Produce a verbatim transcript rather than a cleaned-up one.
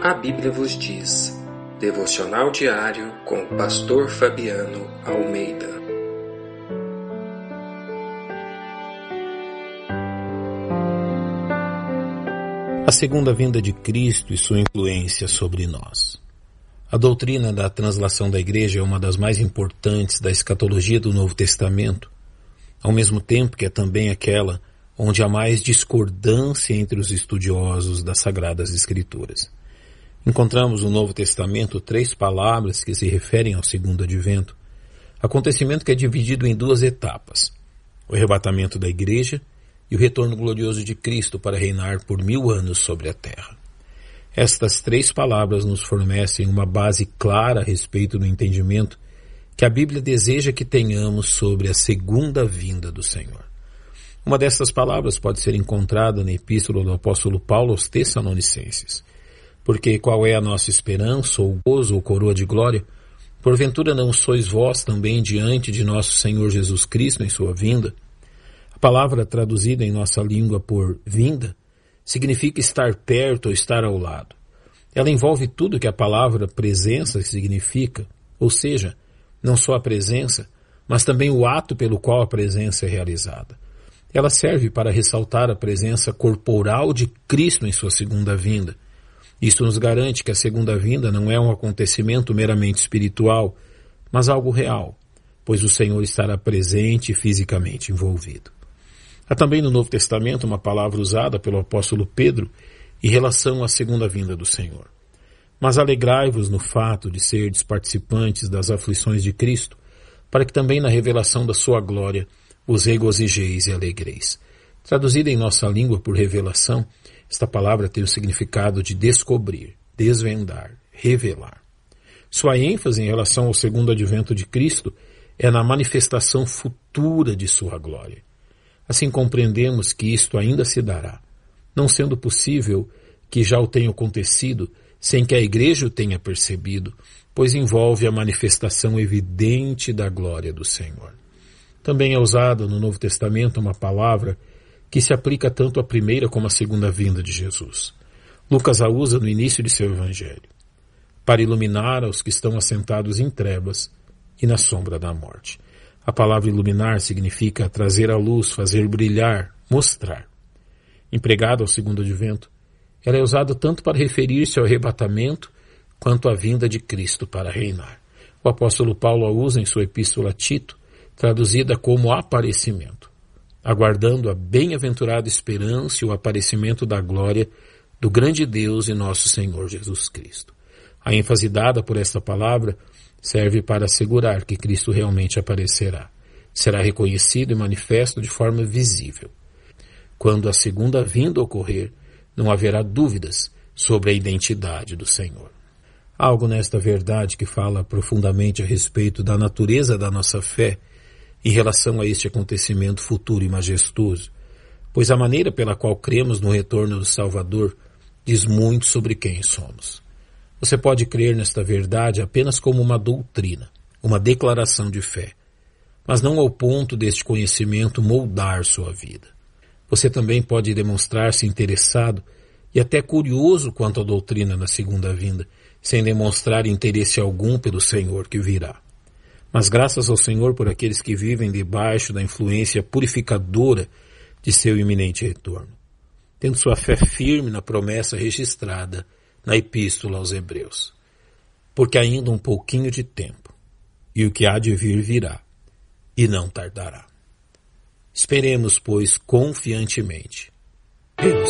A Bíblia vos diz. Devocional diário com o pastor Fabiano Almeida. A segunda vinda de Cristo e sua influência sobre nós. A doutrina da translação da Igreja é uma das mais importantes da escatologia do Novo Testamento, ao mesmo tempo que é também aquela onde há mais discordância entre os estudiosos das Sagradas Escrituras. Encontramos no Novo Testamento três palavras que se referem ao segundo advento, acontecimento que é dividido em duas etapas: o arrebatamento da Igreja e o retorno glorioso de Cristo para reinar por mil anos sobre a terra. Estas três palavras nos fornecem uma base clara a respeito do entendimento que a Bíblia deseja que tenhamos sobre a segunda vinda do Senhor. Uma destas palavras pode ser encontrada na epístola do apóstolo Paulo aos Tessalonicenses. Porque qual é a nossa esperança, ou gozo, ou coroa de glória? Porventura não sois vós também diante de nosso Senhor Jesus Cristo em sua vinda? A palavra traduzida em nossa língua por vinda significa estar perto ou estar ao lado. Ela envolve tudo que a palavra presença significa, ou seja, não só a presença, mas também o ato pelo qual a presença é realizada. Ela serve para ressaltar a presença corporal de Cristo em sua segunda vinda. Isto nos garante que a segunda vinda não é um acontecimento meramente espiritual, mas algo real, pois o Senhor estará presente e fisicamente envolvido. Há também no Novo Testamento uma palavra usada pelo apóstolo Pedro em relação à segunda vinda do Senhor. Mas alegrai-vos no fato de serdes participantes das aflições de Cristo, para que também na revelação da sua glória vos regozijeis e alegreis. Traduzida em nossa língua por revelação, esta palavra tem o significado de descobrir, desvendar, revelar. Sua ênfase em relação ao segundo advento de Cristo é na manifestação futura de sua glória. Assim compreendemos que isto ainda se dará, não sendo possível que já o tenha acontecido sem que a Igreja o tenha percebido, pois envolve a manifestação evidente da glória do Senhor. Também é usada no Novo Testamento uma palavra que se aplica tanto à primeira como à segunda vinda de Jesus. Lucas a usa no início de seu evangelho, para iluminar aos que estão assentados em trevas e na sombra da morte. A palavra iluminar significa trazer à luz, fazer brilhar, mostrar. Empregada ao segundo advento, ela é usada tanto para referir-se ao arrebatamento quanto à vinda de Cristo para reinar. O apóstolo Paulo a usa em sua epístola a Tito, traduzida como aparecimento, aguardando a bem-aventurada esperança e o aparecimento da glória do grande Deus e nosso Senhor Jesus Cristo. A ênfase dada por esta palavra serve para assegurar que Cristo realmente aparecerá. Será reconhecido e manifesto de forma visível. Quando a segunda vinda ocorrer, não haverá dúvidas sobre a identidade do Senhor. Há algo nesta verdade que fala profundamente a respeito da natureza da nossa fé em relação a este acontecimento futuro e majestoso, pois a maneira pela qual cremos no retorno do Salvador diz muito sobre quem somos. Você pode crer nesta verdade apenas como uma doutrina, uma declaração de fé, mas não ao ponto deste conhecimento moldar sua vida. Você também pode demonstrar-se interessado e até curioso quanto à doutrina da segunda vinda, sem demonstrar interesse algum pelo Senhor que virá. Mas graças ao Senhor por aqueles que vivem debaixo da influência purificadora de seu iminente retorno, tendo sua fé firme na promessa registrada na Epístola aos Hebreus. Porque ainda um pouquinho de tempo, e o que há de vir virá, e não tardará. Esperemos, pois, confiantemente.